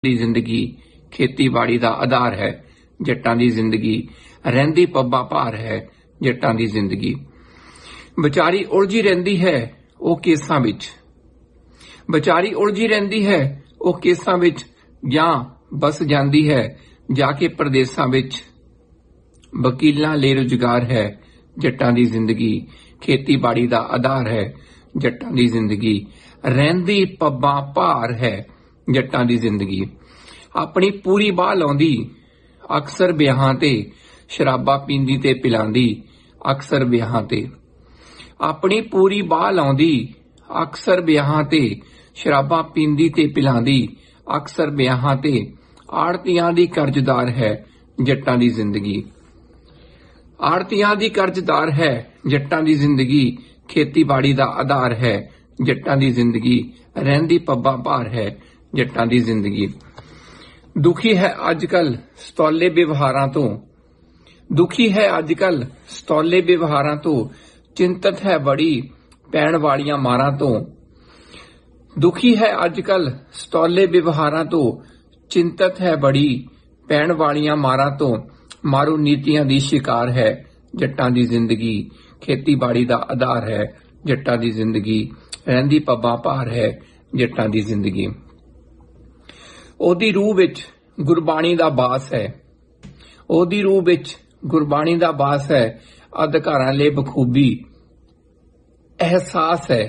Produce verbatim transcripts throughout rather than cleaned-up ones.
ਦੀ ਜ਼ਿੰਦਗੀ ਖੇਤੀਬਾੜੀ ਦਾ ਆਧਾਰ ਹੈ। ਜੱਟਾਂ ਦੀ ਜ਼ਿੰਦਗੀ ਰਹਿੰਦੀ ਪੱਬਾਂ ਭਾਰ ਹੈ। ਜੱਟਾਂ ਦੀ ਜ਼ਿੰਦਗੀ ਵਿਚਾਰੀ ਉਲਝੀ ਰਹਿੰਦੀ ਹੈ ਉਹ ਕੇਸਾਂ ਵਿੱਚ ਵਿਚਾਰੀ ਉਲਝੀ ਰਹਿੰਦੀ ਹੈ ਉਹ ਕੇਸਾਂ ਵਿੱਚ ਜਾਂ ਬਸ ਜਾਂਦੀ ਹੈ ਜਾ ਕੇ ਪ੍ਰਦੇਸਾਂ ਵਿੱਚ। ਵਕੀਲਾਂ ਲਈ ਰੁਜ਼ਗਾਰ ਹੈ। ਜੱਟਾਂ ਦੀ ਜ਼ਿੰਦਗੀ ਖੇਤੀਬਾੜੀ ਦਾ ਆਧਾਰ ਹੈ। ਜੱਟਾਂ ਦੀ ਜ਼ਿੰਦਗੀ ਰਹਿੰਦੀ ਪੱਬਾਂ ਭਾਰ ਹੈ। ਜੱਟਾਂ ਦੀ ਜ਼ਿੰਦਗੀ ਆਪਣੀ ਪੂਰੀ ਬਾਹ ਲਾਉਂਦੀ ਅਕਸਰ ਵਿਆਹਾਂ ਤੇ ਸ਼ਰਾਬਾਂ ਪੀਂਦੀ ਤੇ ਪਿਲਾਉਂਦੀ ਅਕਸਰ ਵਿਆਹਾਂ ਤੇ ਆਪਣੀ ਪੂਰੀ ਬਾਹ ਲਾਉਂਦੀ ਅਕਸਰ ਵਿਆਹਾਂ ਤੇ ਸ਼ਰਾਬਾਂ ਪੀਂਦੀ ਤੇ ਪਿਲਾਉਂਦੀ ਅਕਸਰ ਵਿਆਹਾਂ ਤੇ ਆੜਤੀਆਂ ਦੀ ਕਰਜ਼ਦਾਰ ਹੈ। ਜੱਟਾਂ ਦੀ ਜ਼ਿੰਦਗੀ ਆੜਤੀਆਂ ਦੀ ਕਰਜ਼ਦਾਰ ਹੈ। ਜੱਟਾਂ ਦੀ ਜ਼ਿੰਦਗੀ ਖੇਤੀਬਾੜੀ ਦਾ ਆਧਾਰ ਹੈ। ਜੱਟਾਂ ਦੀ ਜ਼ਿੰਦਗੀ ਰਹਿੰਦੀ ਪੱਬਾਂ ਭਾਰ ਹੈ। ਜੱਟਾਂ ਦੀ ਜ਼ਿੰਦਗੀ ਦੁਖੀ ਹੈ ਅੱਜ ਕੱਲ ਸਤੌਲੇ ਵਿਵਹਾਰਾਂ ਤੋਂ ਦੁਖੀ ਹੈ ਅੱਜ ਕੱਲ ਸਤੌਲੇ ਵਿਵਹਾਰਾਂ ਤੋਂ ਚਿੰਤਤ ਹੈ ਬੜੀ ਪੈਣ ਵਾਲੀਆਂ ਮਾਰਾਂ ਤੋਂ ਦੁਖੀ ਹੈ ਅੱਜ ਕੱਲ ਸਤੌਲੇ ਵਿਵਹਾਰਾਂ ਤੋਂ ਚਿੰਤਤ ਹੈ ਬੜੀ ਪੈਣ ਵਾਲੀਆਂ ਮਾਰਾਂ ਤੋਂ ਮਾਰੂ ਨੀਤੀਆਂ ਦੀ ਸ਼ਿਕਾਰ ਹੈ। ਜੱਟਾਂ ਦੀ ਜ਼ਿੰਦਗੀ ਖੇਤੀਬਾੜੀ ਦਾ ਆਧਾਰ ਹੈ। ਜੱਟਾਂ ਦੀ ਜ਼ਿੰਦਗੀ ਰਹਿੰਦੀ ਪੱਬਾਂ ਭਾਰ ਹੈ। ਜੱਟਾਂ ਦੀ ਜ਼ਿੰਦਗੀ ਉਹਦੀ ਰੂਹ ਵਿੱਚ ਗੁਰਬਾਣੀ ਦਾ ਬਾਸ ਹੈ। ਉਹਦੀ ਰੂਹ ਵਿੱਚ ਗੁਰਬਾਣੀ ਦਾ ਬਾਸ ਹੈ। ਅਧਿਕਾਰਾਂ ਲਈ ਬਖੂਬੀ ਅਹਿਸਾਸ ਹੈ।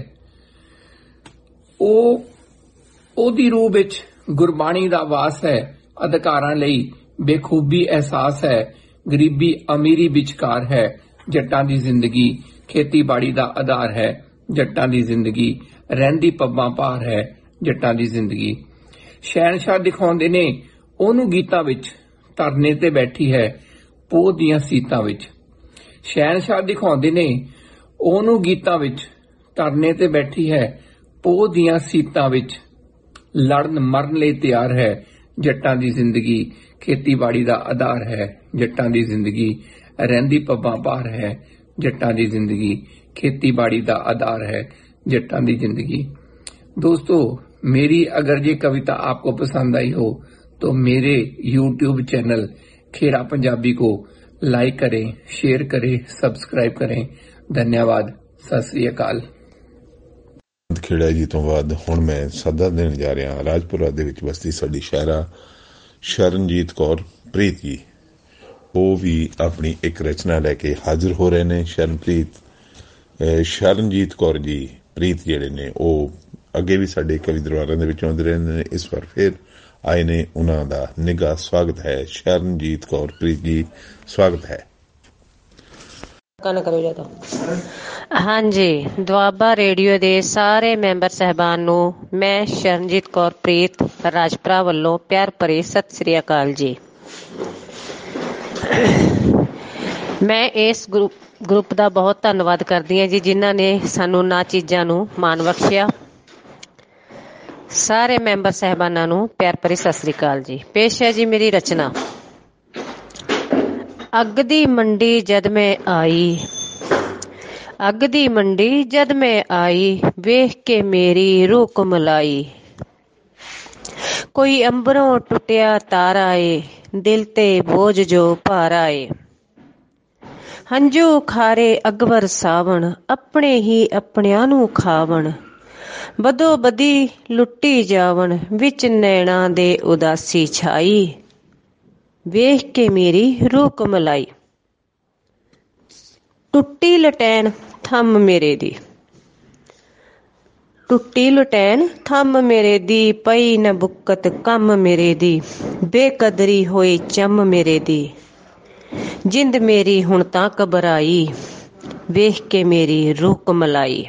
ਉਹ ਉਹਦੀ ਰੂਹ ਵਿੱਚ ਗੁਰਬਾਣੀ ਦਾ ਵਾਸ ਹੈ। ਅਧਿਕਾਰਾਂ ਲਈ ਬੇਖੂਬੀ ਅਹਿਸਾਸ ਹੈ। ਗਰੀਬੀ ਅਮੀਰੀ ਵਿਚਕਾਰ ਹੈ। ਜੱਟਾਂ ਦੀ ਜ਼ਿੰਦਗੀ ਖੇਤੀਬਾੜੀ ਦਾ ਆਧਾਰ ਹੈ। ਜੱਟਾਂ ਦੀ ਜ਼ਿੰਦਗੀ ਰਹਿੰਦੀ ਪੱਬਾਂ ਭਾਰ ਹੈ। ਜੱਟਾਂ ਦੀ ਜ਼ਿੰਦਗੀ ਸ਼ਹਿਨਸ਼ਾਹ ਦਿਖਾਉਂਦੇ ਨੇ ਉਹਨੂੰ ਗੀਤਾਂ ਵਿੱਚ ਧਰਨੇ ਤੇ ਬੈਠੀ ਹੈ ਪੋਹ ਦੀਆਂ ਸੀਤਾਂ ਵਿੱਚ। ਸ਼ਹਿਨਸ਼ਾਹ ਦਿਖਾਉਂਦੇ ਨੇ ਉਹਨੂੰ ਗੀਤਾਂ ਵਿੱਚ ਧਰਨੇ ਤੇ ਬੈਠੀ ਹੈ ਪੋਹ ਦੀਆਂ ਸੀਤਾਂ ਵਿੱਚ। ਲੜਨ ਮਰਨ ਲਈ ਤਿਆਰ ਹੈ। ਜੱਟਾਂ ਦੀ ਜ਼ਿੰਦਗੀ ਖੇਤੀਬਾੜੀ ਦਾ ਆਧਾਰ ਹੈ। ਜੱਟਾਂ ਦੀ ਜ਼ਿੰਦਗੀ ਰਹਿੰਦੀ ਪੱਬਾਂ ਭਾਰ ਹੈ। ਜੱਟਾਂ ਦੀ ਜ਼ਿੰਦਗੀ ਖੇਤੀਬਾੜੀ ਦਾ आधार है जट्टां दी जिंदगी। दोस्तों, मेरी अगर ये कविता आपको पसंद आई हो तो मेरे यूट्यूब चैनल खेड़ा पंजाबी को लाइक करें, शेयर करें, सब्सक्राइब करें। धन्यवाद। सत श्री अकाल। खेड़ा जी तो बाद हुण मैं सदा देण जा रहा राजपुरा दे विच बसती साडी शायरा शरणजीत कौर प्रीत जी। वो भी अपनी एक रचना लैके हाजिर हो रहे ने। शरणप्रीत शरणजीत कौर जी प्रीत जिहड़े ने ਉਹ ਅੱਗੇ ਵੀ ਸਾਡੇ ਕਵੀ ਦਰਬਾਰਾਂ ਦੇ ਵਿੱਚ ਆਉਂਦੇ ਰਹਿੰਦੇ ਨੇ। ਇਸ ਵਾਰ ਫਿਰ ਆਏ ਨੇ, ਉਹਨਾਂ ਦਾ ਨਿੱਘਾ ਸਵਾਗਤ ਹੈ। ਸ਼ਰਨਜੀਤ ਕੌਰ ਪ੍ਰੀਤ ਜੀ, ਸਵਾਗਤ ਹੈ। ਹਾਂਜੀ, ਦੁਆਬਾ ਰੇਡੀਓ ਦੇ ਸਾਰੇ ਮੈਂਬਰ ਸਹਿਬਾਨ ਨੂੰ ਮੈਂ ਸ਼ਰਨਜੀਤ ਕੌਰ ਪ੍ਰੀਤ ਰਾਜਪੁਰਾ ਵੱਲੋਂ ਪਿਆਰ ਭਰੀ ਸਤਿ ਸ੍ਰੀ ਅਕਾਲ ਜੀ। ਮੈਂ ਇਸ ਗਰੁੱਪ ਗਰੁੱਪ ਦਾ ਬਹੁਤ ਧੰਨਵਾਦ ਕਰਦੀ ਹਾਂ ਜੀ, ਜਿਨ੍ਹਾਂ ਨੇ ਸਾਨੂੰ ਨਾ ਚੀਜ਼ਾਂ ਨੂੰ ਮਾਣ ਬਖਸ਼ਿਆ। ਸਾਰੇ ਮੈਂਬਰ ਸਹਿਬਾਨਾਂ ਨੂੰ ਪਿਆਰ ਭਰੀ ਸਤਿ ਸ੍ਰੀ ਅਕਾਲ ਜੀ। ਪੇਸ਼ ਹੈ ਜੀ ਮੇਰੀ ਰਚਨਾ। ਅੱਗ ਦੀ ਮੰਡੀ ਜਦ ਮੈਂ ਆਈ, ਅੱਗ ਦੀ ਮੰਡੀ ਜਦ ਮੈਂ ਆਈ, ਵੇਖ ਕੇ ਮੇਰੀ ਰੂਹ ਕੁਮਲਾਈ। ਕੋਈ ਅੰਬਰੋਂ ਟੁੱਟਿਆ ਤਾਰਾ ਏ, ਦਿਲ ਤੇ ਬੋਝ ਜੋ ਭਾਰਾ ਏ। ਹੰਝੂ ਖਾਰੇ ਅਗਵਰ ਸਾਵਣ, ਆਪਣੇ ਹੀ ਆਪਣਿਆਂ ਨੂੰ ਖਾਵਣ। ਬਦੋ ਬਦੀ ਲੁੱਟੀ ਜਾਵਣ, ਵਿੱਚ ਨੈਣਾ ਦੇ ਉਦਾਸੀ ਛਾਈ। ਵੇਖ ਕੇ ਮੇਰੀ ਰੂਹ ਕੁਮਲਾਈ। ਟੁੱਟੀ ਲਟੈਨ ਥੰਮ ਮੇਰੇ ਦੀ, ਟੁੱਟੀ ਲਟੈਨ ਥੰਮ ਮੇਰੇ ਦੀ। ਪਈ ਨ ਬੁੱਕਤ ਕੰਮ ਮੇਰੇ ਦੀ, ਬੇਕਦਰੀ ਹੋਈ ਚੰਮ ਮੇਰੇ ਦੀ। ਜਿੰਦ ਮੇਰੀ ਹੁਣ ਤਾਂ ਘਬਰਾਈ, ਵੇਖ ਕੇ ਮੇਰੀ ਰੂਹ ਕੁਮਲਾਈ।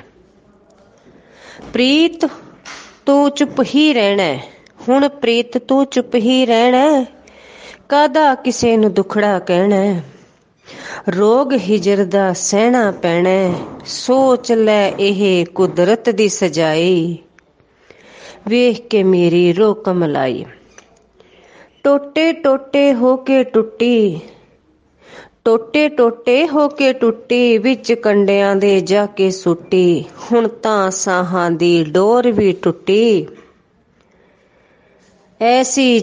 ਪ੍ਰੀਤ ਤੂੰ ਚੁੱਪ ਹੀ ਰਹਿਣਾ, ਹੁਣ ਪ੍ਰੀਤ ਤੂੰ ਚੁੱਪ ਹੀ ਰਹਿਣਾ। ਕਾਹਦਾ ਕਿਸੇ ਨੂੰ ਦੁਖੜਾ ਕਹਿਣਾ, ਰੋਗ ਹਿਜਰ ਦਾ ਸਹਿਣਾ ਪੈਣਾ। ਸੋਚ ਲੈ ਇਹ ਕੁਦਰਤ ਦੀ ਸਜਾਈ, ਵੇਖ ਕੇ ਮੇਰੀ ਰੂਹ ਕੁਮਲਾਈ। ਟੋਟੇ ਟੋਟੇ ਹੋ ਕੇ ਟੁੱਟੀ, ਟੋਟੇ ਟੋਟੇ ਹੋ ਕੇ ਟੁੱਟੀ, ਵਿੱਚ ਕੰਡਿਆਂ ਦੇ ਜਾ ਕੇ ਸੁੱਟੀ। ਹੁਣ ਤਾਂ ਸਾਹਾਂ ਦੀ ਡੋਰ ਵੀ ਟੁੱਟੀ, ਐਸੀ